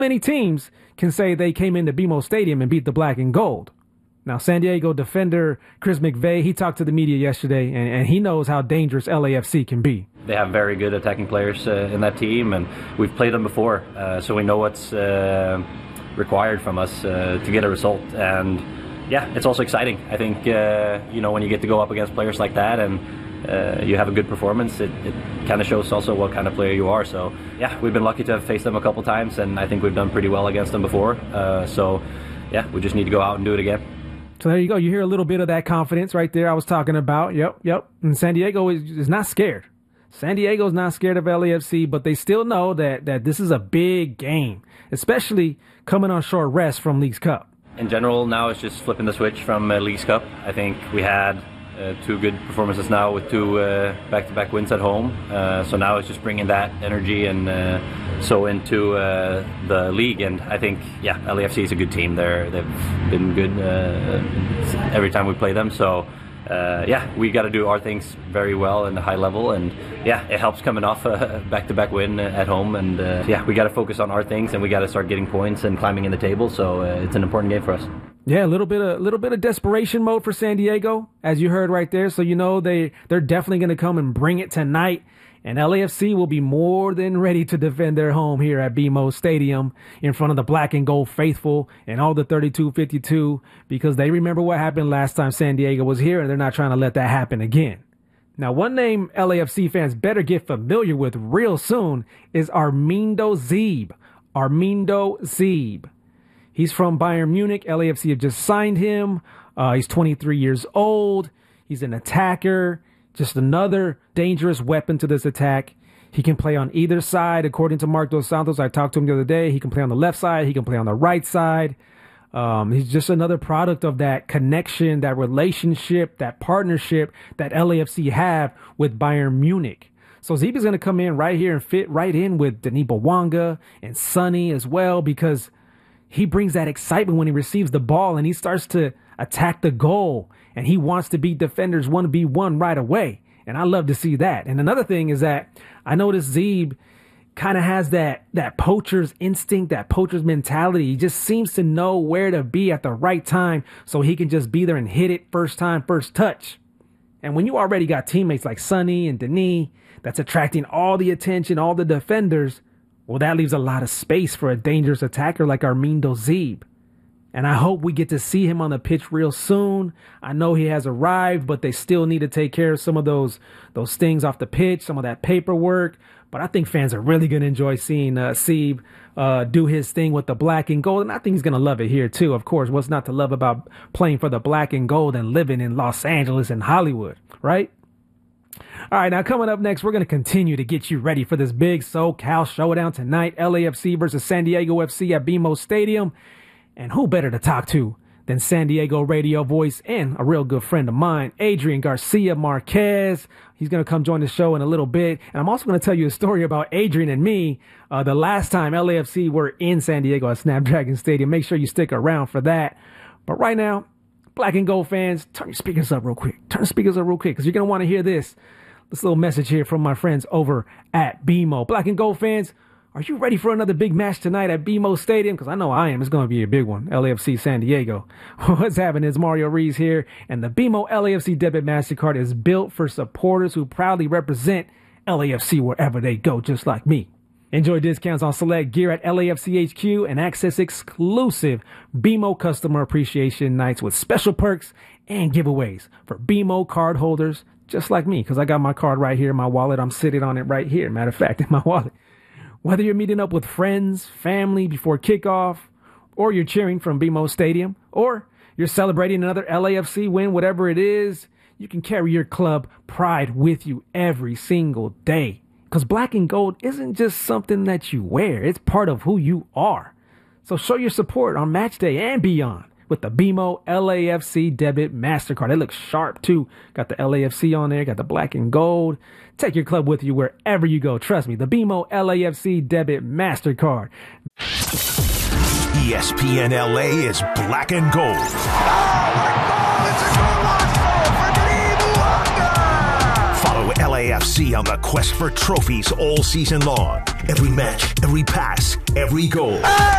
many teams can say they came into BMO Stadium and beat the black and gold. Now, San Diego defender Chris McVay, he talked to the media yesterday, and he knows how dangerous LAFC can be. They have very good attacking players in that team, and we've played them before, so we know what's required from us to get a result. And yeah, it's also exciting. I think when you get to go up against players like that and you have a good performance, it kind of shows also what kind of player you are. So yeah, we've been lucky to have faced them a couple times, and I think we've done pretty well against them before. So yeah, we just need to go out and do it again. So there you go. You hear a little bit of that confidence right there I was talking about. Yep. And San Diego is not scared. San Diego's not scared of LAFC, but they still know that this is a big game, especially coming on short rest from Leagues Cup. In general, now it's just flipping the switch from Leagues Cup. I think we had two good performances now with two back-to-back wins at home. So now it's just bringing that energy and so into the league. And I think, LAFC is a good team. They've been good every time we play them. So we got to do our things very well and a high level. And it helps coming off a back-to-back win at home. And we got to focus on our things, and we got to start getting points and climbing in the table. So it's an important game for us. Yeah, a little bit of desperation mode for San Diego, as you heard right there. So they're definitely going to come and bring it tonight. And LAFC will be more than ready to defend their home here at BMO Stadium in front of the black and gold faithful and all the 3252, because they remember what happened last time San Diego was here, and they're not trying to let that happen again. Now, one name LAFC fans better get familiar with real soon is Armindo Zeeb. Armindo Zeeb. He's from Bayern Munich. LAFC have just signed him. He's 23 years old. He's an attacker. Just another dangerous weapon to this attack. He can play on either side, according to Marc Dos Santos. I talked to him the other day. He can play on the left side. He can play on the right side. He's just another product of that connection, that relationship, that partnership that LAFC have with Bayern Munich. So Zeeb is going to come in right here and fit right in with Denis Bouanga and Sonny as well, because he brings that excitement when he receives the ball and he starts to attack the goal. And he wants to beat defenders 1v1 right away. And I love to see that. And another thing is that I noticed Zeeb kind of has that poacher's instinct, that poacher's mentality. He just seems to know where to be at the right time so he can just be there and hit it first time, first touch. And when you already got teammates like Sonny and Denis that's attracting all the attention, all the defenders, well, that leaves a lot of space for a dangerous attacker like Armindo Zeeb. And I hope we get to see him on the pitch real soon. I know he has arrived, but they still need to take care of some of those things off the pitch, some of that paperwork. But I think fans are really going to enjoy seeing Zeeb do his thing with the black and gold. And I think he's going to love it here, too. Of course, what's not to love about playing for the black and gold and living in Los Angeles and Hollywood, right? All right, now coming up next, we're going to continue to get you ready for this big SoCal showdown tonight. LAFC versus San Diego FC at BMO Stadium. And who better to talk to than San Diego radio voice and a real good friend of mine, Adrian Garcia Marquez. He's going to come join the show in a little bit. And I'm also going to tell you a story about Adrian and me the last time LAFC were in San Diego at Snapdragon Stadium. Make sure you stick around for that. But right now, black and gold fans, turn your speakers up real quick. Turn the speakers up real quick because you're going to want to hear this little message here from my friends over at BMO. Black and gold fans, are you ready for another big match tonight at BMO Stadium? Because I know I am. It's going to be a big one. LAFC San Diego. What's happening? It's Mario Rees here. And the BMO LAFC Debit MasterCard is built for supporters who proudly represent LAFC wherever they go, just like me. Enjoy discounts on select gear at LAFC HQ and access exclusive BMO customer appreciation nights with special perks and giveaways for BMO card holders just like me. Because I got my card right here in my wallet. I'm sitting on it right here. Matter of fact, in my wallet. Whether you're meeting up with friends, family before kickoff, or you're cheering from BMO Stadium, or you're celebrating another LAFC win, whatever it is, you can carry your club pride with you every single day. Because black and gold isn't just something that you wear. It's part of who you are. So show your support on match day and beyond with the BMO LAFC Debit MasterCard. It looks sharp too. Got the LAFC on there, got the black and gold. Take your club with you wherever you go. Trust me, the BMO LAFC Debit MasterCard. ESPN LA is black and gold. Oh, my God, it's a goal for Denis Bouanga! Follow LA LAFC on the quest for trophies all season long. Every match, every pass, every goal.